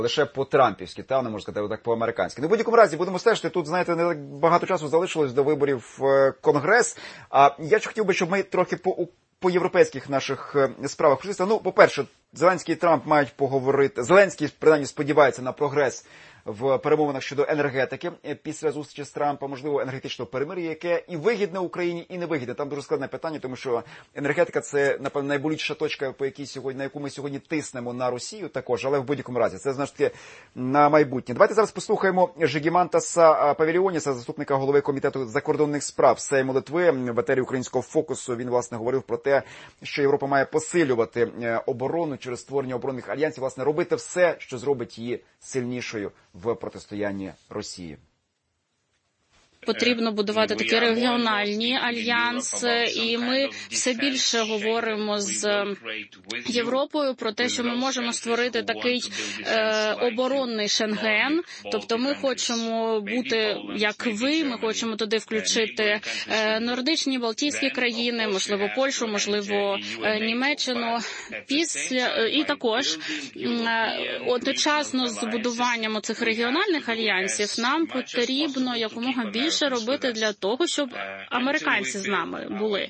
Лише по-трампівськи, не можна сказати так по-американськи. Ну, в будь-якому разі, будемо стежити. Тут, знаєте, не так багато часу залишилось до виборів в Конгрес. А я ж хотів би, щоб ми трохи по європейських наших справах пройшлися. Ну, по-перше, Зеленський і Трамп мають поговорити. Зеленський, принаймні, сподівається на прогрес в перемовинах щодо енергетики після зустрічі з Трампом, можливо, енергетичного перемир'я, яке і вигідне Україні, і не вигідне. Там дуже складне питання, тому що енергетика – це, напевно, найболючіша точка, на яку ми сьогодні тиснемо на Росію також, але в будь-якому разі. Це, значить, таки на майбутнє. Давайте зараз послухаємо Жигімантаса Павіліоніса, заступника голови Комітету закордонних справ Сейму Литви, в етері Українського фокусу. Він, власне, говорив про те, що Європа має посилювати оборону через створення оборонних альянсів, власне, робити все, що зробить її сильнішою в протистоянні Росії. Потрібно будувати такі регіональні альянси, і ми все більше говоримо з Європою про те, що ми можемо створити такий оборонний Шенген. Тобто ми хочемо бути як ви, ми хочемо туди включити нордичні, балтійські країни, можливо, Польщу, можливо, Німеччину. І також одночасно з будуванням цих регіональних альянсів нам потрібно якомога більше робити для того, щоб американці з нами були.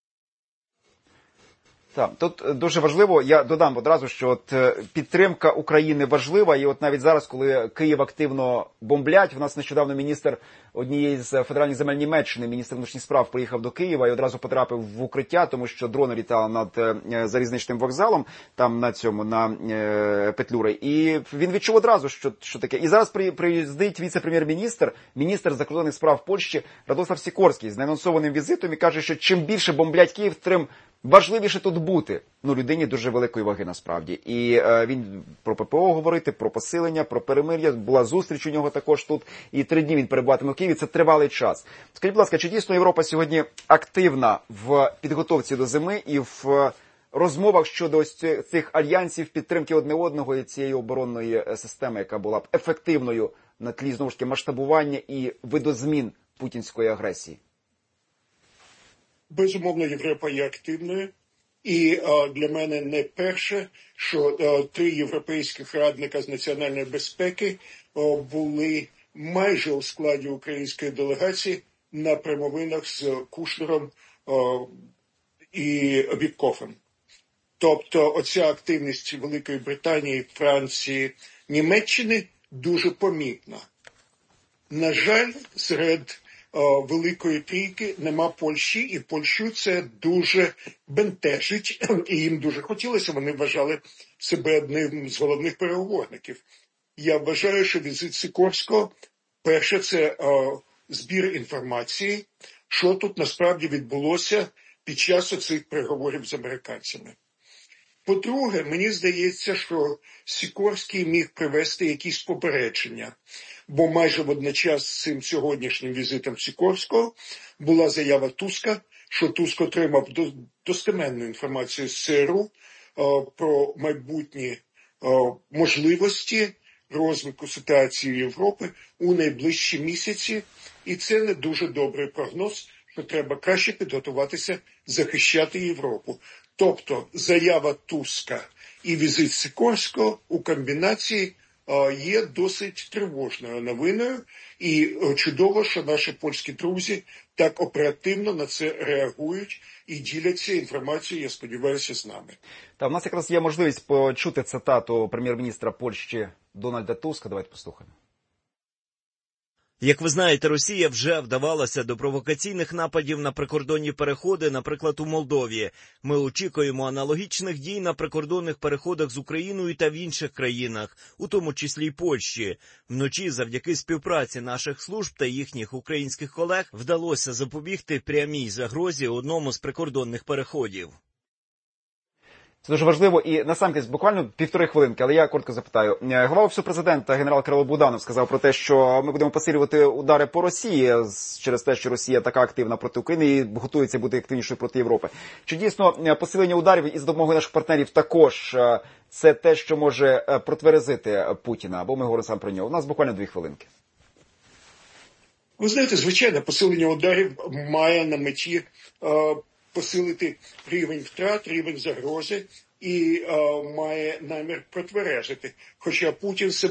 Так, тут дуже важливо, я додам одразу, що от підтримка України важлива, і от навіть зараз, коли Київ активно бомблять, у нас нещодавно міністр однієї з федеральних земель Німеччини, міністр внутрішніх справ, приїхав до Києва і одразу потрапив в укриття, тому що дрони літали над залізничним вокзалом, там на Петлюри, і він відчув одразу, що таке. І зараз приїздить віце-прем'єр-міністр, міністр закордонних справ Польщі Радослав Сікорський з неанонсованим візитом і каже, що чим більше бомблять Київ, тим важливіше тут бути. Ну, людині дуже великої ваги, насправді. І він про ППО говорити, про посилення, про перемир'я. Була зустріч у нього також тут. І 3 дні він перебуватиме в Києві. Це тривалий час. Скажіть, будь ласка, чи дійсно Європа сьогодні активна в підготовці до зими і в розмовах щодо ось цих альянсів, підтримки одне одного і цієї оборонної системи, яка була б ефективною на тлі, знову ж таки, масштабування і видозмін путінської агресії? Безумовно, Європа є активною. І для мене не перше, що 3 європейських радника з національної безпеки були майже у складі української делегації на перемовинах з Кушнером і Віткофом. Тобто оця активність Великої Британії, Франції, Німеччини дуже помітна. На жаль, серед Великої Трійки нема Польщі, і Польщу це дуже бентежить, і їм дуже хотілося, вони вважали себе одним з головних переговорників. Я вважаю, що візит Сікорського, перше, це збір інформації, що тут насправді відбулося під час цих переговорів з американцями. По-друге, мені здається, що Сікорський міг привести якісь попередження, бо майже водночас з цим сьогоднішнім візитом Сікорського була заява Туска, що Туск отримав достеменну інформацію з ЦРУ про майбутні можливості розвитку ситуації Європи у найближчі місяці, і це не дуже добрий прогноз, що треба краще підготуватися захищати Європу. Тобто заява Туска і візит Сікорського у комбінації є досить тривожною новиною, і чудово, що наші польські друзі так оперативно на це реагують і діляться інформацією, я сподіваюся, з нами. Та в нас якраз є можливість почути цитату прем'єр-міністра Польщі Дональда Туска. Давайте послухаємо. Як ви знаєте, Росія вже вдавалася до провокаційних нападів на прикордонні переходи, наприклад, у Молдові. Ми очікуємо аналогічних дій на прикордонних переходах з Україною та в інших країнах, у тому числі й Польщі. Вночі, завдяки співпраці наших служб та їхніх українських колег, вдалося запобігти прямій загрозі одному з прикордонних переходів. Це дуже важливо. І насамкінець, буквально 1,5 хвилинки, але я коротко запитаю. Голова Офісу президента генерал Кирило Буданов сказав про те, що ми будемо посилювати удари по Росії через те, що Росія така активна проти України і готується бути активнішою проти Європи. Чи дійсно посилення ударів із допомогою наших партнерів також це те, що може протверезити Путіна? Або ми говоримо саме про нього. У нас буквально 2 хвилинки. Ви знаєте, звичайно, посилення ударів має на меті посилити рівень втрат, рівень загрози і має намір протверезити. Хоча Путін